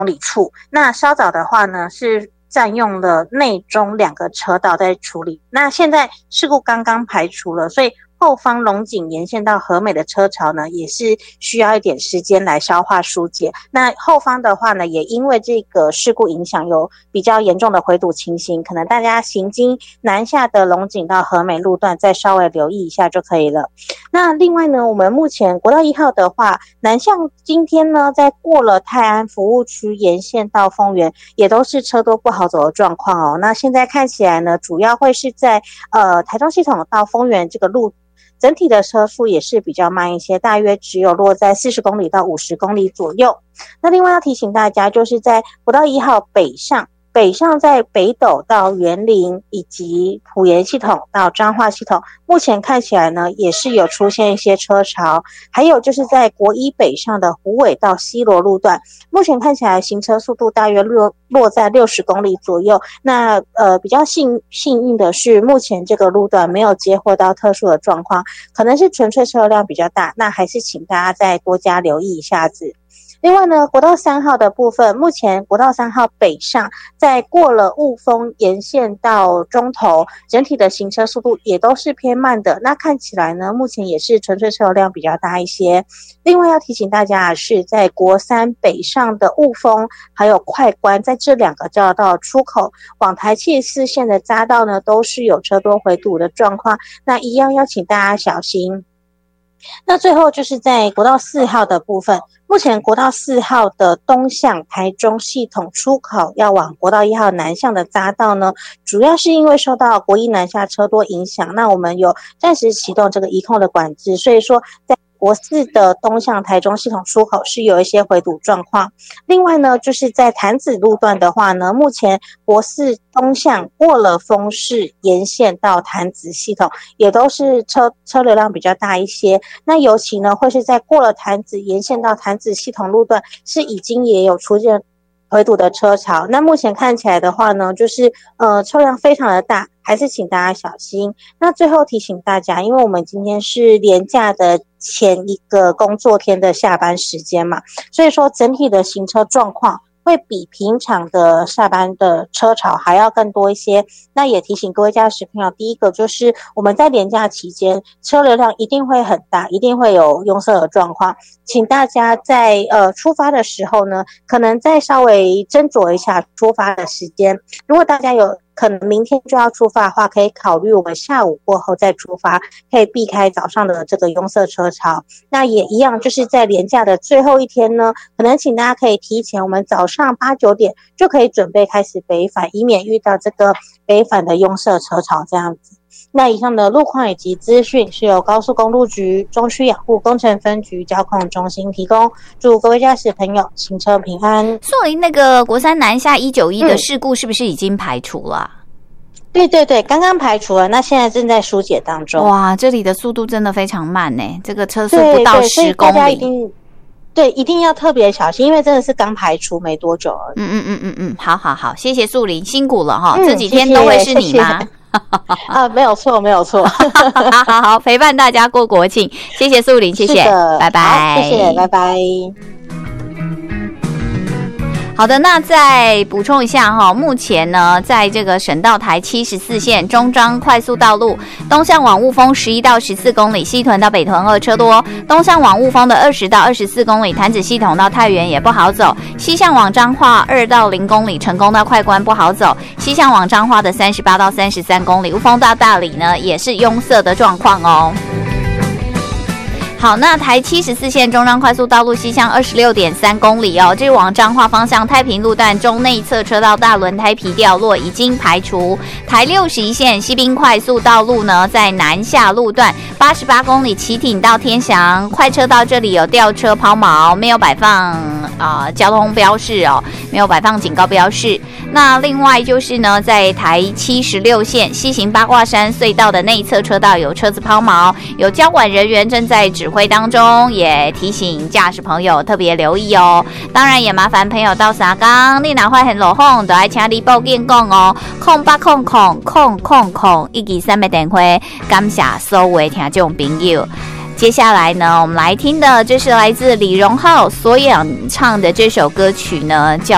里处。那稍早的话呢，是占用了内中2个车道在处理。那现在事故刚刚排除了，所以后方龙井沿线到和美的车潮呢，也是需要一点时间来消化疏解。那后方的话呢，也因为这个事故影响有比较严重的回堵情形，可能大家行经南下的龙井到和美路段再稍微留意一下就可以了。那另外呢，我们目前国道1号的话，南向今天呢，在过了泰安服务区沿线到丰原，也都是车多不好走的状况哦。那现在看起来呢，主要会是在台中系统到丰原这个路，整体的车速也是比较慢一些，大约只有落在40公里到50公里左右。那另外要提醒大家，就是在国道1号北上在北斗到员林以及埔盐系统到彰化系统，目前看起来呢也是有出现一些车潮。还有就是在国一北上的虎尾到西螺路段，目前看起来行车速度大约落在60公里左右。那比较幸运的是，目前这个路段没有接获到特殊的状况，可能是纯粹车辆比较大，那还是请大家再多加留意一下子。另外呢，国道3号的部分，目前国道3号北上，在过了雾峰沿线到中投，整体的行车速度也都是偏慢的。那看起来呢，目前也是纯粹车辆比较大一些。另外要提醒大家的是，在国3北上的雾峰还有快关，在这2个交流道出口往台74线的匝道呢，都是有车多回堵的状况，那一样要请大家小心。那最后就是在国道4号的部分，目前国道4号的东向台中系统出口要往国道1号南向的匝道呢，主要是因为受到国一南下车多影响，那我们有暂时启动这个移控的管制，所以说在国4的东向台中系统出口是有一些回堵状况。另外呢，就是在潭子路段的话呢，目前国4东向过了丰市沿线到潭子系统，也都是车流量比较大一些。那尤其呢，会是在过了潭子沿线到潭子系统路段，是已经也有出现回堵的车潮。那目前看起来的话呢，就是车辆非常的大，还是请大家小心。那最后提醒大家，因为我们今天是连假的前一个工作天的下班时间嘛，所以说整体的行车状况会比平常的下班的车潮还要更多一些。那也提醒各位驾驶朋友，第一个就是我们在连假期间车流量一定会很大，一定会有拥塞的状况，请大家在出发的时候呢，可能再稍微斟酌一下出发的时间。如果大家有可能明天就要出发的话，可以考虑我们下午过后再出发，可以避开早上的这个拥塞车潮。那也一样，就是在连假的最后一天呢，可能请大家可以提前我们早上8、9点就可以准备开始北返，以免遇到这个北返的拥塞车潮这样子。那以上的路况以及资讯是由高速公路局中区养护工程分局交控中心提供，祝各位驾驶朋友行车平安。 素林，那个国3南下191的事故是不是已经排除了？ 对对对，刚刚排除了，那现在正在疏解当中。 哇，这里的速度真的非常慢耶，这个车速不到10公里。大家一定要特别小心，因为真的是刚排除没多久而已。 好，谢谢素林，辛苦了哈，这几天都会是你吗？ 谢谢没有错。 好，陪伴大家过国庆，谢谢素林，谢谢，拜拜， 谢谢，拜拜。 好的，那再补充一下哈，目前呢，在这个省道台74线中彰快速道路东向往雾峰11到14公里，西屯到北屯2车多；东向往雾峰的20到24公里，潭子系统到太原也不好走；西向往彰化2到0公里，成功到快关不好走；西向往彰化的38到33公里，雾峰到大里呢也是拥塞的状况哦。好，那台74线中彰快速道路西向26.3公里哦，这往彰化方向太平路段中内侧车道大轮胎皮掉落已经排除。台61线西滨快速道路呢，在南下路段88公里旗挺到天祥快车道这里有吊车抛锚，没有摆放交通标示哦，没有摆放警告标示。那另外就是呢，在台76线西行八卦山隧道的内侧车道有车子抛锚，有交管人员正在指挥当中，也提醒驾驶朋友特别留意哦。当然也麻烦朋友到三港，你哪会很落风，就要请你报警讲哦，0800000013的电话，感谢所有的听众朋友。接下来呢，我们来听的这是来自李荣浩所演唱的这首歌曲呢，叫